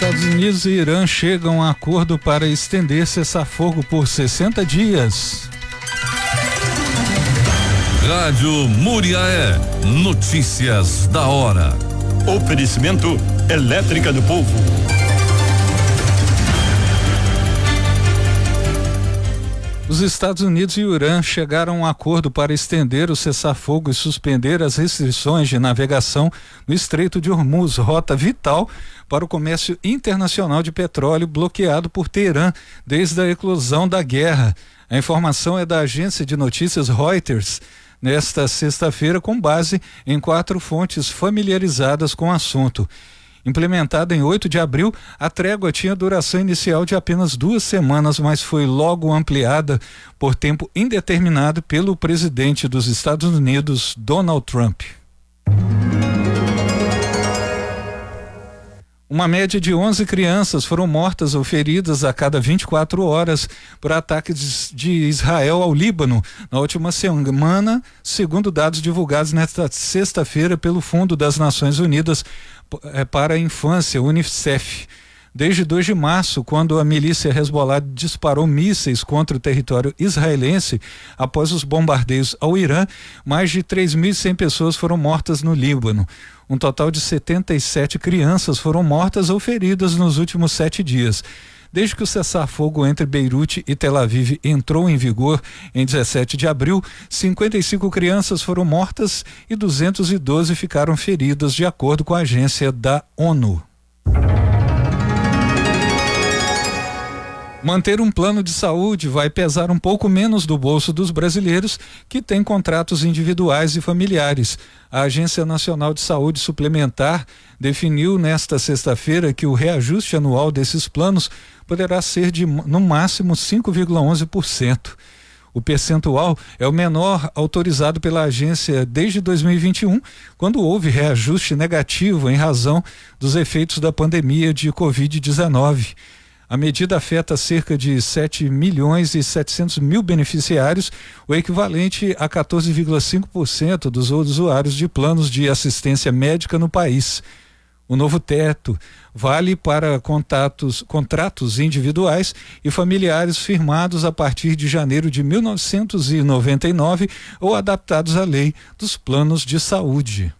Estados Unidos e Irã chegam a acordo para estender cessar-fogo por 60 dias. Rádio Muriaé, notícias da hora. Oferecimento Elétrica do Povo. Os Estados Unidos e o Irã chegaram a um acordo para estender o cessar-fogo e suspender as restrições de navegação no Estreito de Hormuz, rota vital para o comércio internacional de petróleo bloqueado por Teherã desde a eclosão da guerra. A informação é da agência de notícias Reuters. Nesta sexta-feira, com base em 4 fontes familiarizadas com o assunto. Implementada em 8 de abril, a trégua tinha duração inicial de apenas 2 semanas, mas foi logo ampliada por tempo indeterminado pelo presidente dos Estados Unidos, Donald Trump. Uma média de 11 crianças foram mortas ou feridas a cada 24 horas por ataques de Israel ao Líbano na última semana, segundo dados divulgados nesta sexta-feira pelo Fundo das Nações Unidas para a Infância, UNICEF. Desde 2 de março, quando a milícia Hezbollah disparou mísseis contra o território israelense após os bombardeios ao Irã, mais de 3.100 pessoas foram mortas no Líbano. Um total de 77 crianças foram mortas ou feridas nos últimos 7 dias. Desde que o cessar-fogo entre Beirute e Tel Aviv entrou em vigor em 17 de abril, 55 crianças foram mortas e 212 ficaram feridas, de acordo com a agência da ONU. Manter um plano de saúde vai pesar um pouco menos do bolso dos brasileiros que têm contratos individuais e familiares. A Agência Nacional de Saúde Suplementar definiu nesta sexta-feira que o reajuste anual desses planos poderá ser de, no máximo, 5,11%. O percentual é o menor autorizado pela agência desde 2021, quando houve reajuste negativo em razão dos efeitos da pandemia de Covid-19. A medida afeta cerca de 7.700.000 beneficiários, o equivalente a 14,5% dos usuários de planos de assistência médica no país. O novo teto vale para contratos individuais e familiares firmados a partir de janeiro de 1999 ou adaptados à lei dos planos de saúde.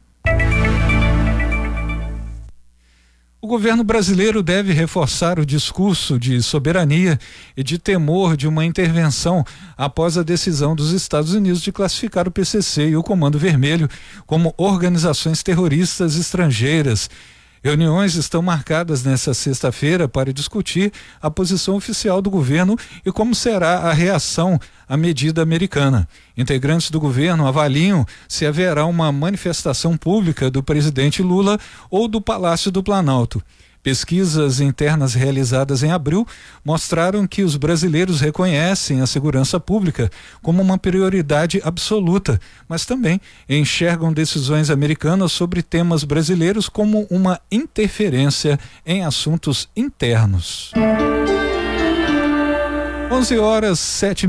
O governo brasileiro deve reforçar o discurso de soberania e de temor de uma intervenção após a decisão dos Estados Unidos de classificar o PCC e o Comando Vermelho como organizações terroristas estrangeiras. Reuniões estão marcadas nesta sexta-feira para discutir a posição oficial do governo e como será a reação à medida americana. Integrantes do governo avaliam se haverá uma manifestação pública do presidente Lula ou do Palácio do Planalto. Pesquisas internas realizadas em abril mostraram que os brasileiros reconhecem a segurança pública como uma prioridade absoluta, mas também enxergam decisões americanas sobre temas brasileiros como uma interferência em assuntos internos. 11h07